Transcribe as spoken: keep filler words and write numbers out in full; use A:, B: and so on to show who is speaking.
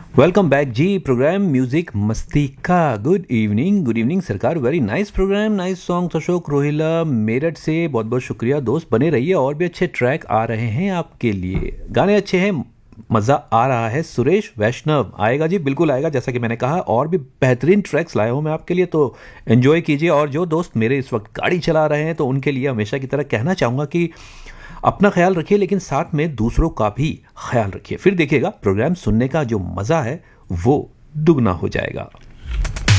A: Welcome back जी। Programme music मस्ती का। Good evening, good evening सरकार। Very nice program, nice song. Ashok Rohilla Meerut से बहुत बहुत शुक्रिया दोस्त। बने रहिए, और भी अच्छे ट्रैक आ रहे हैं आपके लिए। गाने अच्छे हैं, मज़ा आ रहा है। सुरेश वैष्णव आएगा जी, बिल्कुल आएगा, जैसा कि मैंने कहा। और भी बेहतरीन ट्रैक्स लाया हूँ मैं आपके लिए, तो एंजॉय कीजिए। और जो दोस्त मेरे इस वक्त गाड़ी चला रहे हैं, तो उनके लिए हमेशा की तरह कहना चाहूँगा कि अपना ख्याल रखिए, लेकिन साथ में दूसरों का भी ख्याल रखिए। फिर देखिएगा प्रोग्राम सुनने का जो मज़ा है वो दुगना हो जाएगा।